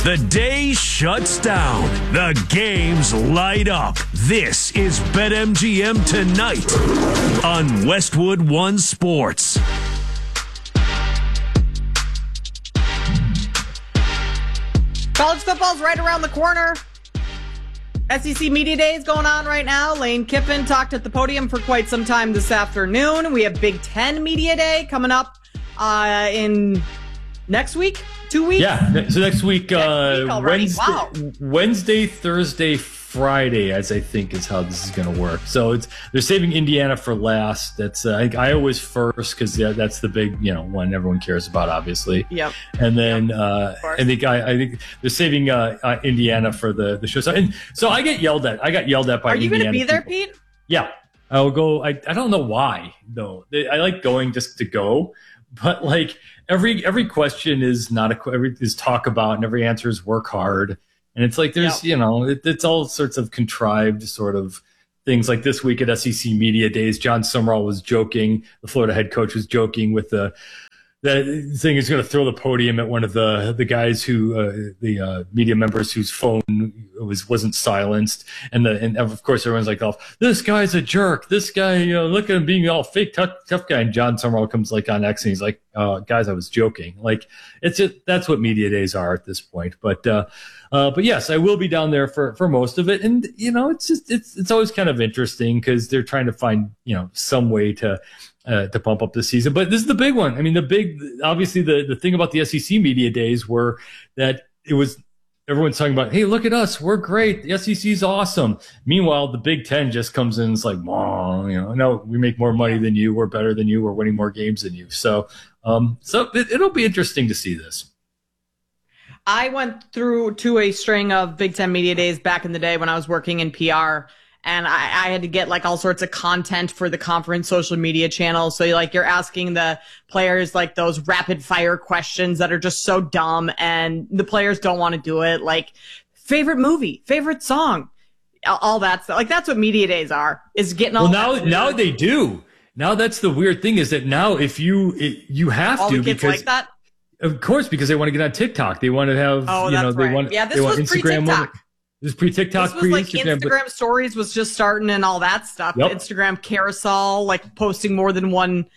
The day shuts down. The games light up. This is BetMGM Tonight on Westwood One Sports. College football's right around the corner. SEC Media Day is going on right now. Lane Kiffin talked at the podium for quite some time this afternoon. We have Big Ten Media Day coming up in next week, 2 weeks. Yeah, so next week, Wednesday, wow. Wednesday, Thursday, Friday, as I think is how this is going to work. So they're saving Indiana for last. That's Iowa's first because that's the big one everyone cares about, obviously. Yep. And then I think they're saving Indiana for the show. So I get yelled at. I got yelled at by. Are you going to be there, people. Pete? Yeah, I'll go. I don't know why though. I like going just to go, but like every question is is talk about, and every answer is work hard. And it's like there's, it's all sorts of contrived sort of things. Like this week at SEC Media Days, John Summerall was joking. The Florida head coach was joking with that thing he's going to throw the podium at one of the guys who the media members whose phone wasn't silenced, and of course everyone's like, "Oh, this guy's a jerk. This guy, look at him being all fake tough guy." And John Summerall comes like on X and he's like, "Guys, I was joking." Like that's what media days are at this point. But yes, I will be down there for most of it, and it's always kind of interesting because they're trying to find some way to pump up the season. But this is the big one. I mean, obviously the thing about the SEC Media Days were that it was everyone's talking about, hey, look at us, we're great, the SEC's awesome. Meanwhile, the Big Ten just comes in and it's like, no, we make more money than you, we're better than you, we're winning more games than you. So it'll be interesting to see this. I went through to a string of Big Ten Media Days back in the day when I was working in PR. And I had to get like all sorts of content for the conference social media channels. So you're asking the players like those rapid fire questions that are just so dumb and the players don't want to do it. Like favorite movie, favorite song, all that stuff. Like that's what media days are, is getting all now they do. Now that's the weird thing is that now if you have all to the kids because like that. Of course, because they want to get on TikTok. They want to have, that's they right. want, yeah, this they was want Instagram. pre-TikTok. This was pre-TikTok, this was like pre-Instagram. Instagram stories was just starting and all that stuff. Yep. Instagram carousel, like posting more than one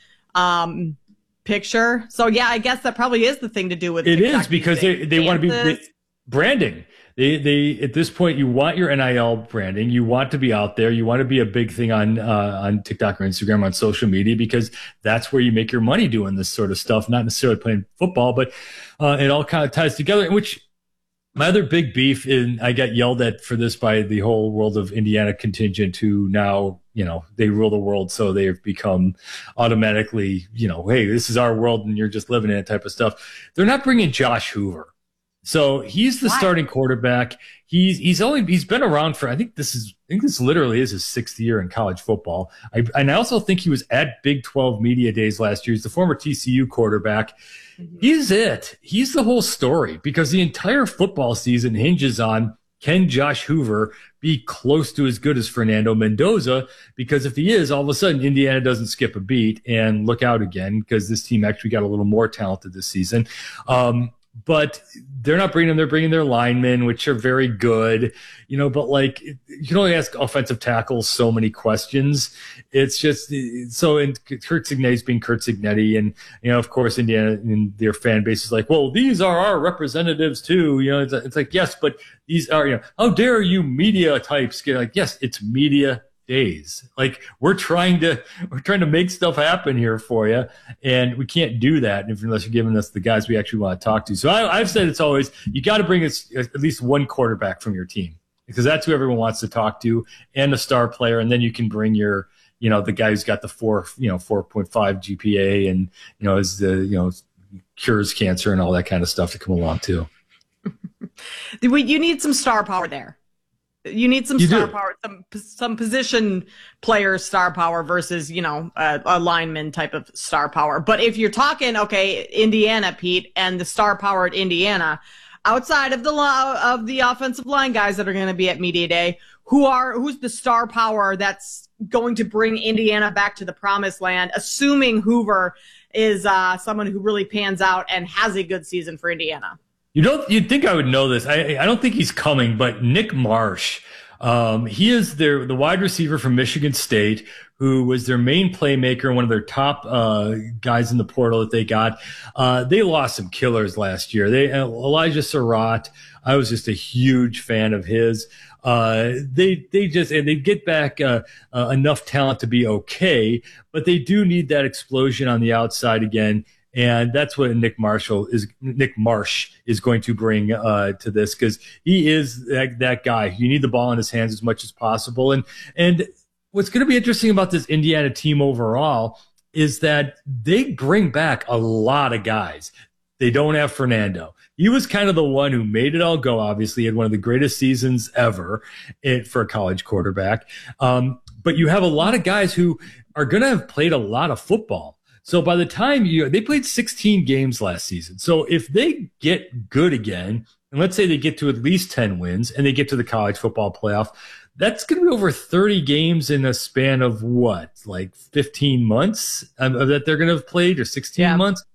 picture. So yeah, I guess that probably is the thing to do with it. TikTok Is because they want to be branding. They at this point, you want your NIL branding. You want to be out there. You want to be a big thing on TikTok or Instagram, on social media, because that's where you make your money doing this sort of stuff. Not necessarily playing football, but it all kind of ties together. Which my other big beef, and I got yelled at for this by the whole World of Indiana contingent, who now they rule the world, so they've become automatically hey, this is our world and you're just living in it type of stuff. They're not bringing Josh Hoover. So he's the starting quarterback. He's been around for, I think this literally is his 6th year in college football. And I also think he was at Big 12 Media Days last year. He's the former TCU quarterback. He's the whole story, because the entire football season hinges on, can Josh Hoover be close to as good as Fernando Mendoza? Because if he is, all of a sudden Indiana doesn't skip a beat, and look out again, because this team actually got a little more talented this season. But they're not bringing them. They're bringing their linemen, which are very good, but like, you can only ask offensive tackles so many questions. It's just so, and Curt Cignetti being Curt Cignetti, and, of course, Indiana and their fan base is like, well, these are our representatives too. It's like, yes, but these are, how dare you media types get like, yes, it's media days. Like, we're trying to make stuff happen here for you, and we can't do that unless you're giving us the guys we actually want to talk to. So I've said it's always, you got to bring us at least one quarterback from your team, because that's who everyone wants to talk to, and a star player, and then you can bring your the guy who's got the 4.5 GPA and is the cures cancer and all that kind of stuff to come along too. You need some star power there. You need some star power, some position player star power versus, a lineman type of star power. But if you're talking, okay, Indiana, Pete, and the star power at Indiana, outside of the offensive line guys that are going to be at Media Day, who's the star power that's going to bring Indiana back to the promised land, assuming Hoover is someone who really pans out and has a good season for Indiana? You'd think I would know this. I don't think he's coming, but Nick Marsh, he is the wide receiver from Michigan State, who was their main playmaker and one of their top guys in the portal that they got. They lost some killers last year. Elijah Surratt, I was just a huge fan of his. They get back enough talent to be okay, but they do need that explosion on the outside again. And that's what Nick Marsh is going to bring to this, because he is that guy. You need the ball in his hands as much as possible. And what's going to be interesting about this Indiana team overall is that they bring back a lot of guys. They don't have Fernando. He was kind of the one who made it all go, obviously. He had one of the greatest seasons ever for a college quarterback. But you have a lot of guys who are going to have played a lot of football. So by the time they played 16 games last season. So if they get good again, and let's say they get to at least 10 wins and they get to the college football playoff, that's going to be over 30 games in a span of what, like 15 months that they're going to have played, or 16 months.